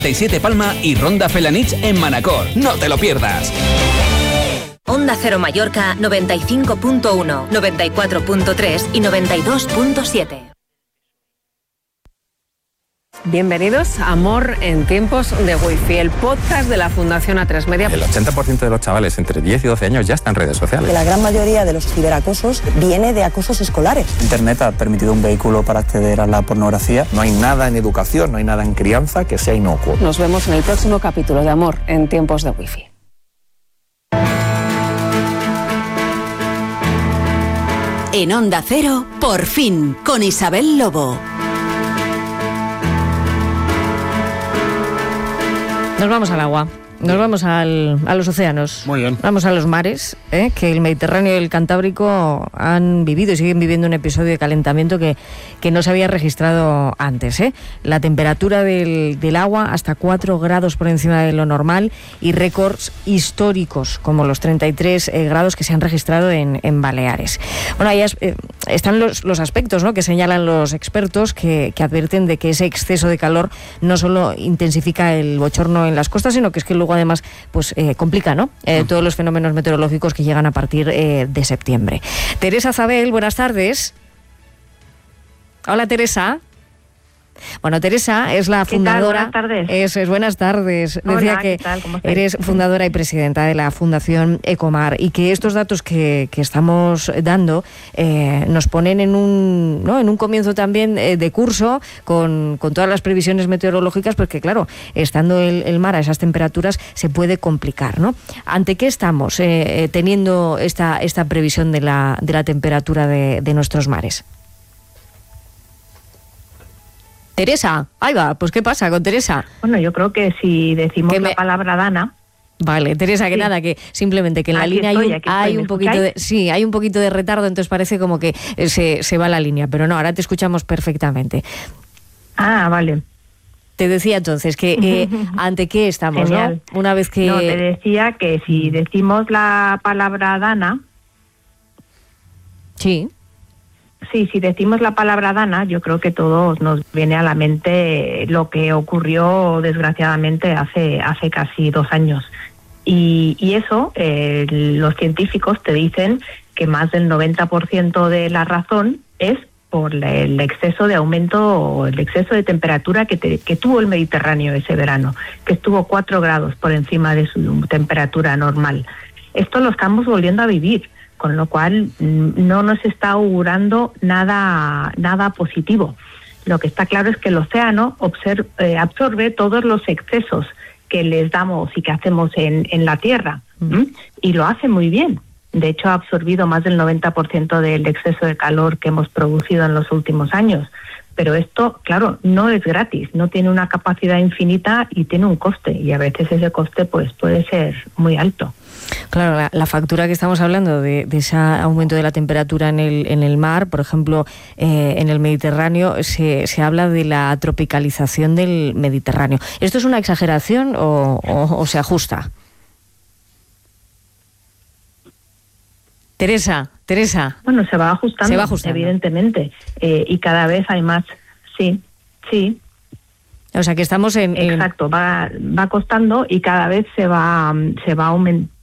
37 Palma y Ronda Felanich en Manacor. No te lo pierdas. Onda Cero Mallorca 95.1, 94.3 y 92.7. Bienvenidos a Amor en tiempos de Wi-Fi, el podcast de la Fundación A3 Media. El 80% de los chavales entre 10 y 12 años ya están en redes sociales. Que la gran mayoría de los ciberacosos viene de acosos escolares. Internet ha permitido un vehículo para acceder a la pornografía. No hay nada en educación, no hay nada en crianza que sea inocuo. Nos vemos en el próximo capítulo de Amor en tiempos de Wi-Fi. En Onda Cero, Por fin, con Isabel Lobo. Nos vamos al agua, nos vamos a los océanos. Muy bien. Vamos a los mares, que el Mediterráneo y el Cantábrico han vivido y siguen viviendo un episodio de calentamiento que no se había registrado antes. La temperatura del agua hasta 4 grados por encima de lo normal y récords históricos como los 33 grados que se han registrado en Baleares. Bueno, ahí están los aspectos, ¿no?, que señalan los expertos que advierten de que ese exceso de calor no solo intensifica el bochorno en las costas, sino que es que luego además pues complica, ¿no?, todos los fenómenos meteorológicos que llegan a partir de septiembre. Teresa Zabel, buenas tardes. Hola, Teresa. Bueno, Teresa es la fundadora. ¿Qué tal? Buenas tardes. Eso es, buenas tardes. Hola, decía que ¿qué tal? ¿Cómo estáis? eres fundadora y presidenta de la Fundación Ecomar y que estos datos que estamos dando nos ponen en un comienzo también de curso con todas las previsiones meteorológicas, porque claro, estando el mar a esas temperaturas se puede complicar, ¿no? ¿Ante qué estamos teniendo esta previsión de la temperatura de nuestros mares? Teresa, ahí va, pues ¿qué pasa con Teresa? Bueno, yo creo que si decimos la palabra dana... Vale, Teresa, que nada, que simplemente que en la línea hay un poquito de retardo, entonces parece como que se va la línea, pero no, ahora te escuchamos perfectamente. Ah, vale. Te decía entonces que ¿ante qué estamos? Genial. ¿No? Una vez que... No, te decía que si decimos la palabra dana... Sí. Sí, si decimos la palabra dana, yo creo que todos nos viene a la mente lo que ocurrió desgraciadamente hace casi 2 años. Y eso, los científicos te dicen que más del 90% de la razón es por el exceso de aumento, el exceso de temperatura que tuvo el Mediterráneo ese verano, que estuvo 4 grados por encima de su temperatura normal. Esto lo estamos volviendo a vivir, con lo cual no nos está augurando nada positivo. Lo que está claro es que el océano absorbe todos los excesos que les damos y que hacemos en la Tierra, y lo hace muy bien. De hecho, ha absorbido más del 90% del exceso de calor que hemos producido en los últimos años. Pero esto, claro, no es gratis, no tiene una capacidad infinita y tiene un coste, y a veces ese coste pues puede ser muy alto. Claro, la factura que estamos hablando de ese aumento de la temperatura en el mar, por ejemplo, en el Mediterráneo, se habla de la tropicalización del Mediterráneo. ¿Esto es una exageración o se ajusta? Teresa. Bueno, se va ajustando. Evidentemente, y cada vez hay más. Sí. O sea, que estamos en... Exacto, va costando y cada vez se va aumentando.